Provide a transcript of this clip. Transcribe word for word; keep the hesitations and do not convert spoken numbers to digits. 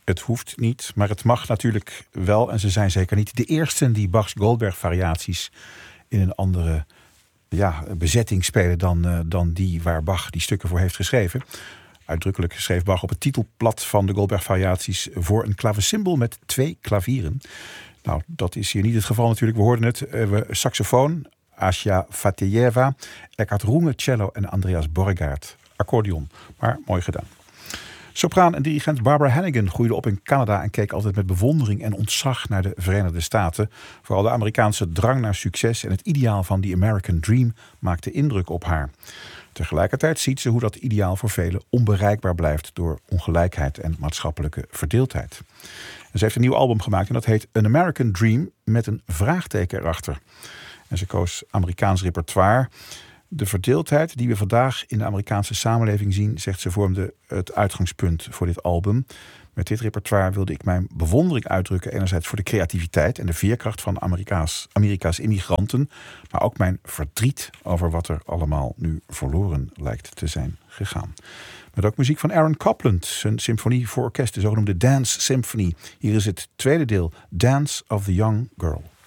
Het hoeft niet, maar het mag natuurlijk wel. En ze zijn zeker niet de eersten die Bachs Goldberg-variaties in een andere ja, bezetting spelen dan, uh, dan die waar Bach die stukken voor heeft geschreven. Uitdrukkelijk schreef Bach op het titelblad van de Goldberg-variaties voor een klavecimbal met twee klavieren. Nou, dat is hier niet het geval natuurlijk. We hoorden het. Uh, we, saxofoon, Asja Fatejeva, Eckhard Runge, cello en Andreas Borregaard, accordeon. Maar mooi gedaan. Sopraan en dirigent Barbara Hannigan groeide op in Canada en keek altijd met bewondering en ontzag naar de Verenigde Staten. Vooral de Amerikaanse drang naar succes en het ideaal van die American Dream maakte indruk op haar. Tegelijkertijd ziet ze hoe dat ideaal voor velen onbereikbaar blijft door ongelijkheid en maatschappelijke verdeeldheid. En ze heeft een nieuw album gemaakt en dat heet An American Dream met een vraagteken erachter. En ze koos Amerikaans repertoire. De verdeeldheid die we vandaag in de Amerikaanse samenleving zien, zegt ze, vormde het uitgangspunt voor dit album. Met dit repertoire wilde ik mijn bewondering uitdrukken, enerzijds voor de creativiteit en de veerkracht van Amerika's, Amerika's immigranten, maar ook mijn verdriet over wat er allemaal nu verloren lijkt te zijn gegaan. Met ook muziek van Aaron Copland, zijn symfonie voor orkest, de zogenoemde Dance Symphony. Hier is het tweede deel, Dance of the Young Girl.